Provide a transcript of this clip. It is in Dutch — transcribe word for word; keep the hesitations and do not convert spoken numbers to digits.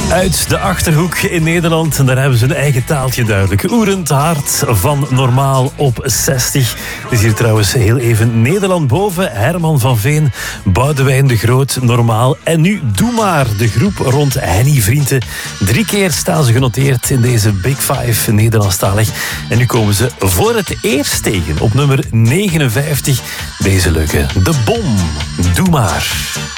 Uit de Achterhoek in Nederland, en daar hebben ze een eigen taaltje duidelijk. Oerend Hart van Normaal op zestig. Het is hier trouwens heel even Nederland boven. Herman van Veen, Boudewijn de Groot, Normaal. En nu Doe Maar, de groep rond Henny Vrienden. Drie keer staan ze genoteerd in deze Big Five Nederlandstalig. En nu komen ze voor het eerst tegen op nummer negenenvijftig. Deze leuke, De Bom, Doe Maar.